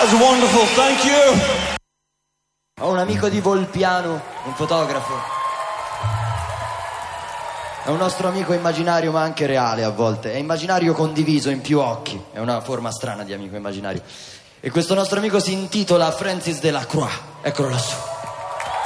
That's wonderful, thank you. Ho un amico di Volpiano, un fotografo. È un nostro amico immaginario ma anche reale a volte. È immaginario condiviso in più occhi. È una forma strana di amico immaginario. E questo nostro amico si intitola Francis Delacroix. Eccolo lassù.